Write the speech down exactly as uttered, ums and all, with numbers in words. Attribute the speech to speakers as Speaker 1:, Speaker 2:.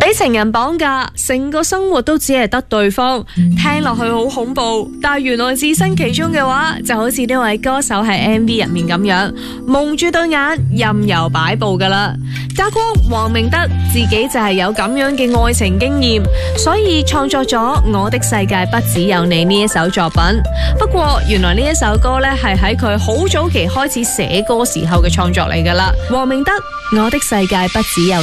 Speaker 1: 俾情人綁架，成個生活都只係得對方，聽落去好恐怖，但係原來置身其中嘅話，就好似呢位歌手喺 M V 入面咁樣，蒙住對眼任由擺佈噶啦。家哥黃明德自己就係有咁樣嘅愛情經驗，所以創作咗《我的世界不只有你》呢一首作品。不過原來呢一首歌呢，係喺佢好早期開始寫歌時候嘅創作嚟噶啦。黃明德《我的世界不只有